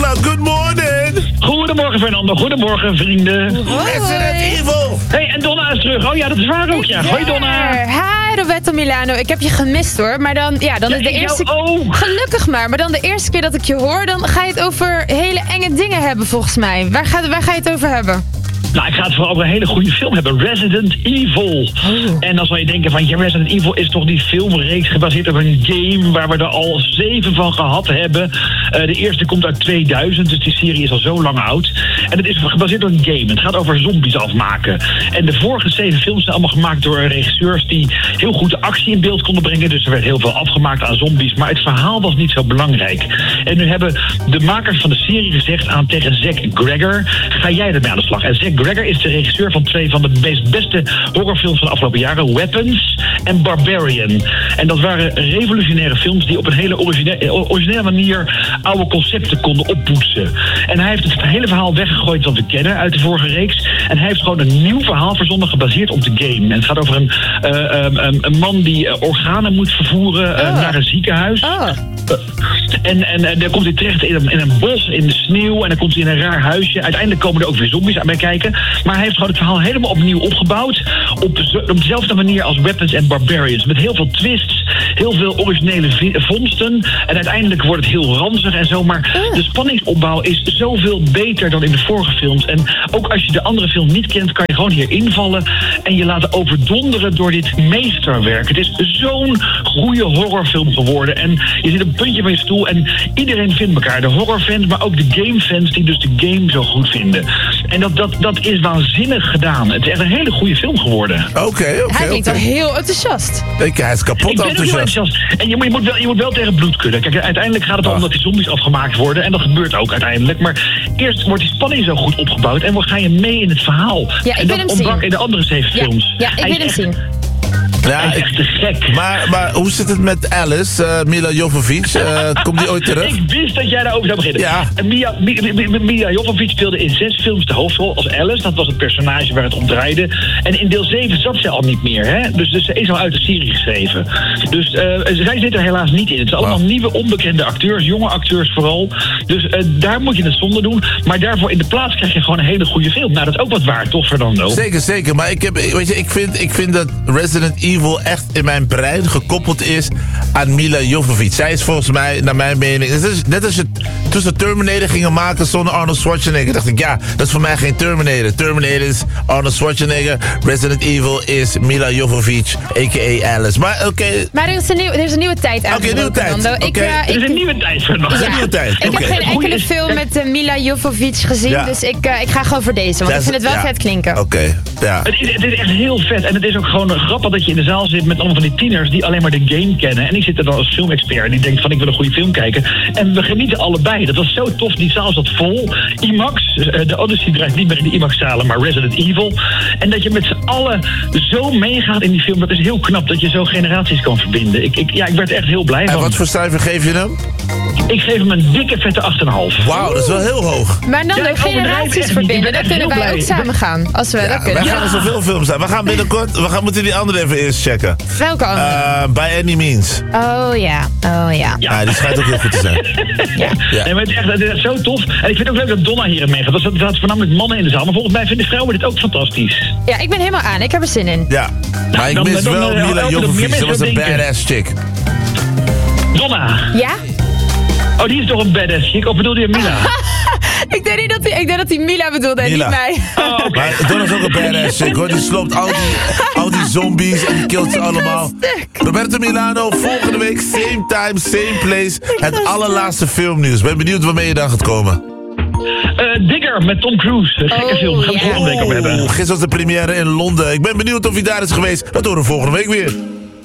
Mila, good morning. Goedemorgen Fernando, goedemorgen vrienden. Resident Evil. Hey, en Donna is terug. Oh ja, dat is waar ook, ja. Hoi Donna. Hi Roberto Milano, ik heb je gemist hoor. Maar dan is de eerste... Gelukkig maar dan de eerste keer dat ik je hoor, dan ga je het over hele enge dingen hebben volgens mij. Waar ga je het over hebben? Nou, ik ga het vooral over een hele goede film hebben. Resident Evil. Oh. En dan zal je denken van, ja, Resident Evil is toch die filmreeks gebaseerd op een game waar we er al 7 van gehad hebben. De eerste komt uit 2000, dus die serie is al zo lang oud. En het is gebaseerd op een game. Het gaat over zombies afmaken. En de vorige 7 films zijn allemaal gemaakt door regisseurs die heel goed de actie in beeld konden brengen. Dus er werd heel veel afgemaakt aan zombies. Maar het verhaal was niet zo belangrijk. En nu hebben de makers van de serie gezegd tegen Zack Gregor, ga jij ermee aan de slag? En Zack Gregor is de regisseur van 2 van de beste horrorfilms van de afgelopen jaren. Weapons en Barbarian. En dat waren revolutionaire films die op een hele originele manier oude concepten konden oppoetsen. En hij heeft het hele verhaal weggegooid wat we kennen uit de vorige reeks. En hij heeft gewoon een nieuw verhaal verzonnen gebaseerd op de game. En het gaat over een man die organen moet vervoeren naar een ziekenhuis. En dan komt hij terecht in een bos, in de sneeuw. En dan komt hij in een raar huisje. Uiteindelijk komen er ook weer zombies aan bij kijken. Maar hij heeft gewoon het verhaal helemaal opnieuw opgebouwd. Op dezelfde manier als Weapons en Barbarians. Met heel veel twists, heel veel originele vondsten. En uiteindelijk wordt het heel ranzig en zo. Maar de spanningsopbouw is zoveel beter dan in de vorige films. En ook als je de andere film niet kent, kan je gewoon hier invallen. En je laten overdonderen door dit meesterwerk. Het is zo'n goede horrorfilm geworden. En je zit op een puntje van je stoel en iedereen vindt elkaar. De horrorfans, maar ook de gamefans die dus de game zo goed vinden. En dat is waanzinnig gedaan. Het is echt een hele goede film geworden. Oké. Hij klinkt al heel enthousiast. Hij is kapot enthousiast. En je moet wel tegen bloed kunnen. Kijk, uiteindelijk gaat het om dat die zombies afgemaakt worden. En dat gebeurt ook uiteindelijk. Maar eerst wordt die spanning zo goed opgebouwd. En we gaan je mee in het verhaal. Ja, ik en wil dat hem ontbrak zien. in de andere 7 films. Ja, ik wil hem zien. Ja, hij is echt te gek. Maar hoe zit het met Alice, Mila Jovovich? Komt die ooit terug? Ik wist dat jij daarover zou beginnen. Ja. En Mila Jovovich speelde in 6 films de hoofdrol als Alice. Dat was het personage waar het om draaide. En in deel 7 zat ze al niet meer. Hè? Dus ze is al uit de serie geschreven. Dus zij zit er helaas niet in. Het zijn allemaal nieuwe, onbekende acteurs. Jonge acteurs vooral. Dus daar moet je het zonder doen. Maar daarvoor in de plaats krijg je gewoon een hele goede film. Nou, dat is ook wat waard, toch, Fernando? Zeker. Maar ik vind dat Resident Evil echt in mijn brein gekoppeld is aan Mila Jovovich. Zij is volgens mij, naar mijn mening, net als je toen ze Terminator gingen maken zonder Arnold Schwarzenegger, dacht ik, ja, dat is voor mij geen Terminator. Terminator is Arnold Schwarzenegger, Resident Evil is Mila Jovovich, a.k.a. Alice. Maar oké. Maar er is een nieuwe tijd aangebroken. Nieuwe tijd. Er is een nieuwe tijd, Fernando. Een nieuwe tijd. Ik heb geen enkele film met Mila Jovovich gezien, dus ik ga gewoon voor deze, want ik vind het wel vet klinken. Oké. Het is echt heel vet en het is ook gewoon grappig dat je in de zaal zit met allemaal van die tieners die alleen maar de game kennen. En ik zit er dan als filmexpert die denkt van ik wil een goede film kijken. En we genieten allebei. Dat was zo tof. Die zaal zat vol. IMAX. De Odyssey draait niet meer in de IMAX-zalen, maar Resident Evil. En dat je met z'n allen zo meegaat in die film, dat is heel knap dat je zo generaties kan verbinden. Ik werd echt heel blij van. En wat voor cijfer geef je hem? Ik geef hem een dikke vette 8,5. Wauw, dat is wel heel hoog. Maar dan nog generaties verbinden, dan kunnen wij ook samen gaan. Als we dat kunnen. Wij gaan er zoveel films zijn. We gaan binnenkort, moeten die andere even eerst checken. Welke andere? By Any Means. Oh ja. Ja, die schijnt ook heel goed te zijn. Ja. Nee, maar het is echt zo tof. En ik vind het ook leuk dat Donna hierin meegaat. Er zaten voornamelijk mannen in de zaal. Maar volgens mij vinden vrouwen dit ook fantastisch. Ja, ik ben helemaal aan. Ik heb er zin in. Ja, maar ik mis wel Mila Jovovich. Dat was een badass chick. Donna. Ja? Oh, die is toch een badass chick? Of bedoelde je Mila? Ik denk dat hij Mila bedoelde en niet mij. Oh, okay. Maar Donna is ook een badass chick, hoor. Die sloopt al die zombies en die killt ze allemaal. Roberto Milano, volgende week, same time, same place. Het allerlaatste filmnieuws. Ben benieuwd waarmee je dan gaat komen. Digger met Tom Cruise. Een gekke film. Gaan we volgende week op hebben. Gisteren was de première in Londen. Ik ben benieuwd of hij daar is geweest. Dat horen we volgende week weer.